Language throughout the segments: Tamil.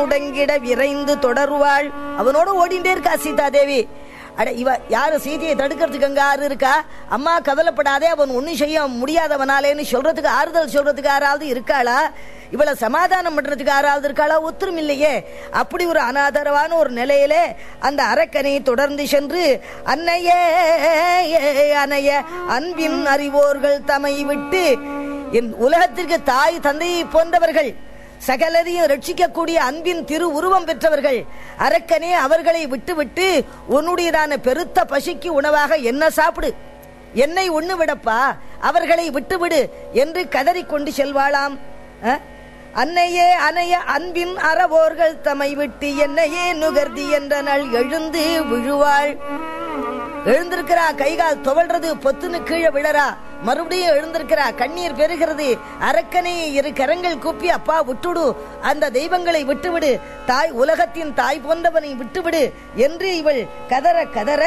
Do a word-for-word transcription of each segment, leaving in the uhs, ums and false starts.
உடங்கிட விரைந்து தொடருவாள். அவனோட ஓடிண்டே இருக்கா சீதா தேவி. அட இவ யாரு சீதையை தடுக்கிறதுக்கு அங்க யாரு இருக்கா? அம்மா கவலைப்படாதே, அவன் ஒன்னும் செய்ய முடியாதவனாலேன்னு சொல்றதுக்கு ஆறுதல் சொல்றதுக்கு யாராவது இருக்காளா? இவளை சமாதானம் பண்றதுக்கு யாராவது இருக்காளா? ஒத்துரும் இல்லையே. அப்படி ஒரு அனாதரவான ஒரு நிலையிலே அந்த அரக்கனை தொடர்ந்து சென்று அன்னையே அன்னைய அன்பின் அறிவோர்கள் தமை விட்டு, என் உலகத்திற்கு தாய் தந்தையை போன்றவர்கள், சகலரையும் ரட்சிக்கக்கூடிய அன்பின் திரு உருவம் பெற்றவர்கள், அரக்கனே அவர்களை விட்டு விட்டு உன்னுடையதான பெருத்த பசிக்கு உணவாக என்ன சாப்பிடு, என்னை ஒண்ணு விடப்பா, அவர்களை விட்டுவிடு என்று கதறிக்கொண்டு செல்வாளாம். அன்னையே அன்னைய அன்பின் அறவோர்கள் தமை விட்டு என்னையே நுகர்தி என்ற நாள் எழுந்து விழுவாள். எழுந்திருக்கிறா, கைகால் துவல்றது, பொத்துன்னு கீழே விழறா, மறுபடியும் எழுந்திருக்கிறா, கண்ணீர் பெறுகிறது. அரக்கனை இரு கரங்கள் கூப்பி அப்பா விட்டுடு, அந்த தெய்வங்களை விட்டுவிடு, தாய் உலகத்தின் தாய் போன்றவனை விட்டுவிடு என்று இவள் கதற கதற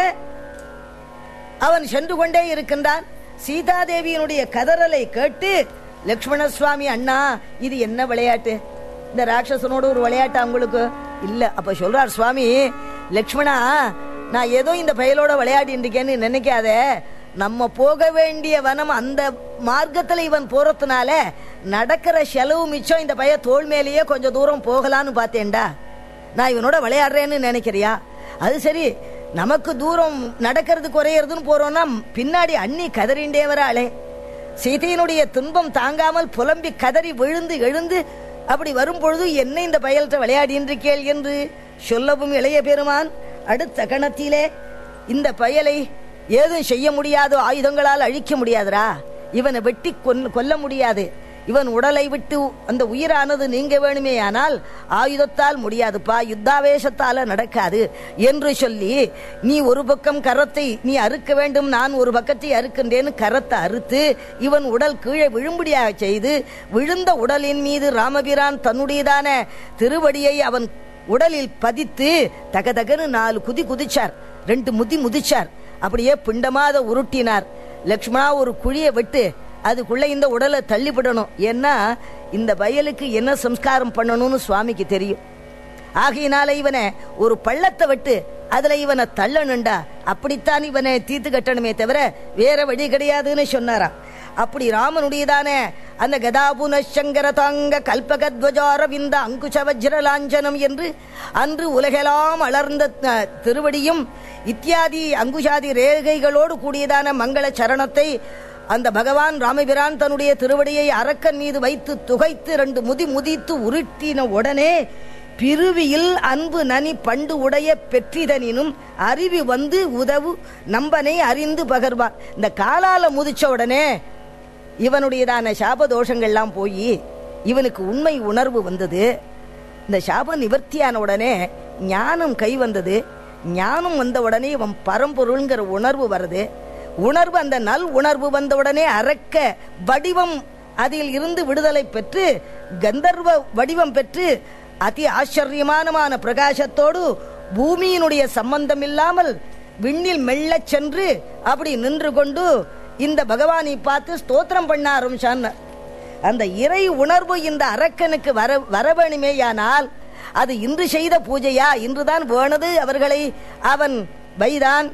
அவன் சென்று கொண்டே இருக்கின்றான். சீதாதேவியினுடைய கதறலை கேட்டு லட்சுமண சுவாமி, அண்ணா இது என்ன விளையாட்டு? இந்த ராட்சசனோட ஒரு விளையாட்டு அவங்களுக்கு இல்ல. அப்ப சொல்றார் சுவாமி, லட்சுமணா நான் ஏதோ இந்த பயலோட விளையாடிட்டு இருக்கேன்னு நினைக்காத. நம்ம போக வேண்டிய வனம் அந்த மார்க்கத்துல இவன் போறதுனால நடக்கிற செலவு மிச்சம். இந்த பைய தோல் மேலேயே கொஞ்சம் தூரம் போகலான்னு பார்த்தேன்டா. நான் இவனோட விளையாடுறேன்னு நினைக்கிறியா? அது சரி, நமக்கு தூரம் நடக்கிறது குறையறதுன்னு போறோம்னா பின்னாடி அண்ணி கதறிண்டே வராளே. சீதையினுடைய துன்பம் தாங்காமல் புலம்பி கதறி விழுந்து எழுந்து அப்படி வரும் பொழுது என்ன இந்த பயல்கிட்ட விளையாடின்று கேள் என்று சொல்லவும் இளைய பெருமான் அடுத்த கணத்திலே இந்த பயலை ஏதும் செய்ய முடியாதோ, ஆயுதங்களால் அழிக்க முடியாதுரா, இவனை வெட்டி கொல்ல முடியாது, இவன் உடலை விட்டு அந்த உயிரானது நீங்க வேணுமே, ஆனால் ஆயுதத்தால் முடியாதுப்பா, யுத்தாவேசத்தால நடக்காது என்று சொல்லி, நீ ஒரு பக்கம் கரத்தை நீ அறுக்க வேண்டும், நான் ஒரு பக்கத்தை அறுக்கின்றேன்னு கரத்தை அறுத்து இவன் உடல் கீழே விழும்படியாக செய்து, விழுந்த உடலின் மீது ராமபிரான் தன்னுடையதான திருவடியை அவன் உடலில் பதித்து தகதகன்னு நாலு குதி குதிச்சார், ரெண்டு முதி முதிச்சார், அப்படியே பிண்டமாத உருட்டினார். லக்ஷ்மணா ஒரு குழியை விட்டு அதுக்குள்ள இந்த உடலை தள்ளிவிடணும், ஏன்னா இந்த வயலுக்கு என்ன சம்ஸ்காரம் பண்ணணும்னு சுவாமிக்கு தெரியும். ஆகையினால இவனை ஒரு பள்ளத்தை விட்டு அதுல இவனை தள்ளணுண்டா, அப்படித்தான் இவனை தீர்த்து கட்டணுமே தவிர வேற வழி கிடையாதுன்னு சொன்னாராம். அப்படி ராமனுடையதான அந்த கதாபுன சங்கர தாங்க கல்பகத்வஜாரவிந்த அங்குச வஜ்ரலாஞ்சனம் என்று அன்று உலகெல்லாம் அலர்ந்த திருவடியும் இத்தியாதி அங்குஷாதி ரேகைகளோடு கூடியதான மங்கள சரணத்தை அந்த பகவான் ராமபிரான் தன்னுடைய திருவடியை அரக்கன் மீது வைத்து துகைத்து ரெண்டு முதி முதித்து உருட்டின உடனே பிரிவியில் அன்பு நனி பண்டு உடைய பெற்றிதனினும் அறிவி வந்து உதவு நம்பனை அறிந்து பகர்வான். இந்த காலால முதிச்ச உடனே இவனுடையதான சாபதோஷங்கள்லாம் போய் இவனுக்கு உண்மை உணர்வு வந்தது. இந்த சாப நிவர்த்தியான உடனே ஞானம் கை வந்தது. ஞானம் வந்த உடனே இவன் பரம்பொருள்ங்கிற உணர்வு வருது. உணர்வு, அந்த நல் உணர்வு வந்தவுடனே அரக்க வடிவம் அதில் இருந்து விடுதலை பெற்று கந்தர்வ வடிவம் பெற்று அதி ஆச்சரியமான பிரகாசத்தோடு பூமியினுடைய சம்பந்தம் இல்லாமல் விண்ணில் மெல்ல சென்று அப்படி நின்று கொண்டு இந்த பகவானை பார்த்து ஸ்தோத்திரம் பண்ண ஆரம்பிச்சான். அந்த இறை உணர்வு இந்த அரக்கனுக்கு வர வரவேணுமேயானால் அது இன்று செய்த பூஜையா? இன்றுதான் வேணது அவர்களை அவன் வைதான்,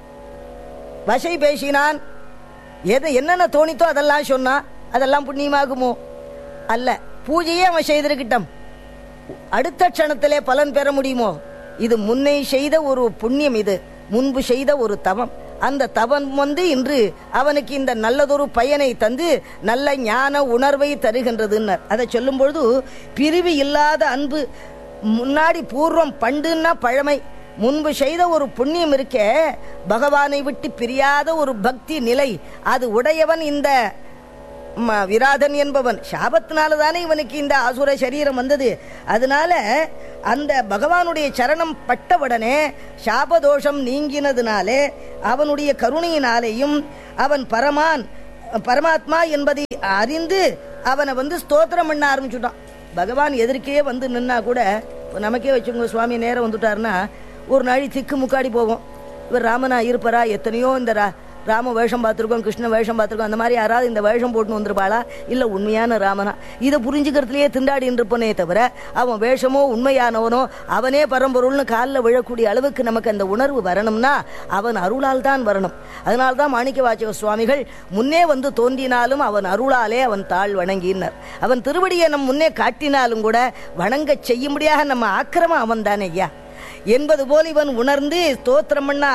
வசை பேசினான், எது என்னென்ன தோணித்தோ அதெல்லாம் சொன்னான். அதெல்லாம் புண்ணியமாகுமோ? அல்ல. பூஜையே அவன் செய்திருக்கட்டும், அடுத்த க்ஷணத்திலே பலன் பெற முடியுமோ? இது முன்னே செய்த ஒரு புண்ணியம், இது முன்பு செய்த ஒரு தவம். அந்த தவம் வந்து இன்று அவனுக்கு இந்த நல்லதொரு பயனை தந்து நல்ல ஞான உணர்வை தருகின்றதுன்னு அதை சொல்லும் பொழுது, பிரிவு இல்லாத அன்பு, முன்னாடி பூர்வம் பண்டுன்னா பழமை, முன்பு செய்த ஒரு புண்ணியம் இருக்க, பகவானை விட்டு பிரியாத ஒரு பக்தி நிலை, அது உடையவன் இந்த விராதன் என்பவன். சாபத்தினாலதானே இவனுக்கு இந்த அசுர சரீரம் வந்தது. அதனால அந்த பகவானுடைய சரணம் பட்டவுடனே சாபதோஷம் நீங்கினதுனாலே அவனுடைய கருணையினாலேயும் அவன் பரமான் பரமாத்மா என்பதை அறிந்து அவனை வந்து ஸ்தோத்திரம் பண்ண ஆரம்பிச்சுட்டான். பகவான் எதிர்க்கே வந்து நின்னா கூட, நமக்கே வச்சுக்கோங்க, சுவாமி நேரம் வந்துட்டாருன்னா ஒரு நாளை திக்கு முக்காடி போவோம், இவர் ராமனா இருப்பாரா, எத்தனையோ இந்த ராம வேஷம் பார்த்துருக்கோம், கிருஷ்ண வேஷம் பார்த்துருக்கோம், அந்த மாதிரி யாராவது இந்த வேஷம் போட்டுன்னு வந்துருப்பாளா, இல்ல உண்மையான ராமனா? இதை புரிஞ்சுக்கிறதுலயே திண்டாடி இருப்பனே தவிர அவன் வேஷமோ உண்மையானவனோ அவனே பரம்பொருள்னு காலில் விழக்கூடிய அளவுக்கு நமக்கு அந்த உணர்வு வரணும்னா அவன் அருளால் தான் வரணும். அதனால்தான் மாணிக்க வாசக சுவாமிகள் முன்னே வந்து தோன்றினாலும் அவன் அருளாலே அவன் தாழ் வணங்கினார். அவன் திருவடியை நம் முன்னே காட்டினாலும் கூட வணங்க செய்யும்படியாக நம்ம ஆக்கிரமம் அவன் தானே ஐயா என்பது போல் இவன் உணர்ந்து ஸ்தோத்திரம் பண்ண